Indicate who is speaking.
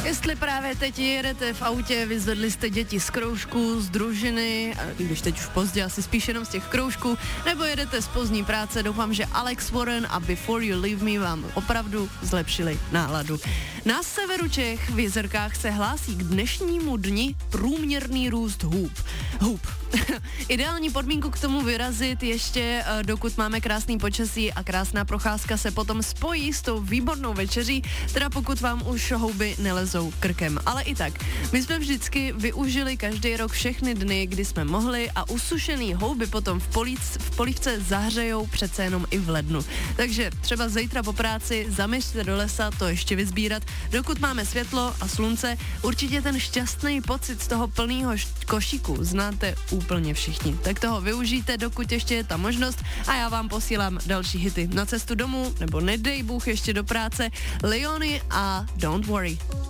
Speaker 1: Jestli právě teď jedete v autě, vyzvedli jste děti z kroužku, z družiny, a když teď už pozdě, asi spíš jenom z těch kroužků, nebo jedete z pozdní práce, doufám, že Alex Warren a Before You Leave Me vám opravdu zlepšili náladu. Na severu Čech v Jezerkách se hlásí k dnešnímu dni průměrný růst hub. Ideální podmínku k tomu vyrazit ještě, dokud máme krásný počasí a krásná procházka se potom spojí s tou výbornou večeří, teda pokud vám už houby nelezou krkem. Ale i tak, my jsme vždycky využili každý rok všechny dny, kdy jsme mohli a usušený houby potom v polívce zahřejou přece jenom i v lednu. Takže třeba zítra po práci zaměřte do lesa to ještě vyzbírat, dokud máme světlo a slunce. Určitě ten šťastný pocit z toho plného košíku znáte úplně všichni. Tak toho využijte, dokud ještě je ta možnost, a já vám posílám další hity na cestu domů, nebo nedej Bůh ještě do práce. Leony a Don't Worry.